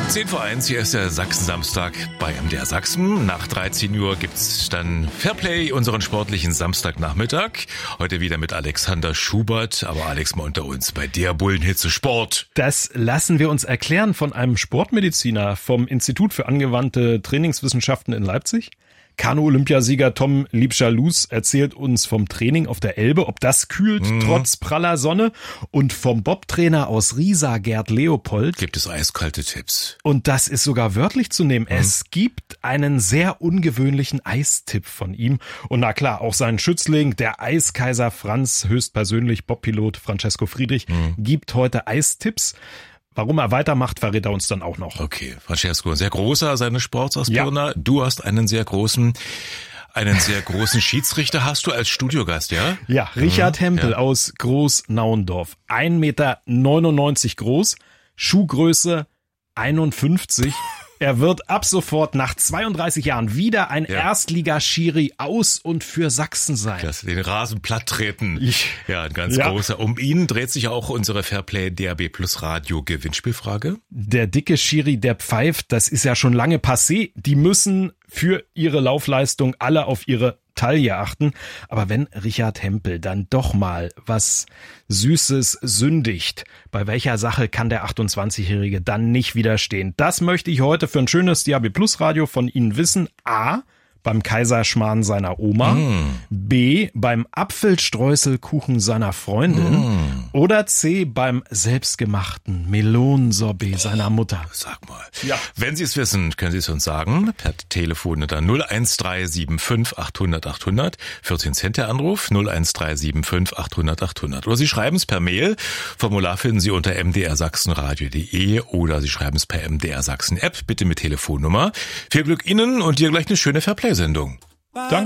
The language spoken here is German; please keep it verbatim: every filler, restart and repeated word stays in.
zehn vor eins, hier ist der Sachsen-Samstag bei M D R Sachsen. Nach dreizehn Uhr gibt's dann Fairplay, unseren sportlichen Samstagnachmittag. Heute wieder mit Alexander Schubert, aber Alex mal unter uns bei der Bullenhitze Sport. Das lassen wir uns erklären von einem Sportmediziner vom Institut für angewandte Trainingswissenschaften in Leipzig. Kanu-Olympiasieger Tom Liebscher-Luz erzählt uns vom Training auf der Elbe, ob das kühlt mhm. trotz praller Sonne. Und vom Bob-Trainer aus Riesa, Gerd Leopold, gibt es eiskalte Tipps. Und das ist sogar wörtlich zu nehmen. Mhm. Es gibt einen sehr ungewöhnlichen Eistipp von ihm. Und na klar, auch sein Schützling, der Eiskaiser Franz, höchstpersönlich Bobpilot Francesco Friedrich, mhm. gibt heute Eistipps. Warum er weitermacht, verrät er uns dann auch noch. Okay, Francesco, sehr großer seine Sports aus Pirna. Ja. Du hast einen sehr großen, einen sehr großen Schiedsrichter hast du als Studiogast, ja? Ja, Richard mhm, Hempel ja. aus Groß-Nauendorf. ein Meter neunundneunzig groß, Schuhgröße einundfünfzig. Er wird ab sofort nach zweiunddreißig Jahren wieder ein ja. Erstligaschiri aus und für Sachsen sein. Das, den Rasen platt treten. Ich, ja, ein ganz ja. großer. Um ihn dreht sich auch unsere Fairplay D A B Plus Radio Gewinnspielfrage. Der dicke Schiri, der pfeift, das ist ja schon lange passé. Die müssen für ihre Laufleistung alle auf ihre Taille achten. Aber wenn Richard Hempel dann doch mal was Süßes sündigt, bei welcher Sache kann der achtundzwanzigjährige dann nicht widerstehen? Das möchte ich heute für ein schönes D A B Plus Radio von Ihnen wissen. A, beim Kaiserschmarrn seiner Oma. Mm. B, beim Apfelstreuselkuchen seiner Freundin. Mm. Oder C, beim selbstgemachten Melonensorbet seiner Mutter. Sag mal. Ja. Wenn Sie es wissen, können Sie es uns sagen. Per Telefon unter null eins drei sieben fünf achthundert achthundert. vierzehn Cent der Anruf. null eins drei sieben fünf achthundert achthundert. Oder Sie schreiben es per Mail. Formular finden Sie unter m d r sachsen radio punkt d e oder Sie schreiben es per M D R Sachsen App. Bitte mit Telefonnummer. Viel Glück Ihnen und dir gleich eine schöne Fairplay Sendung. Danke.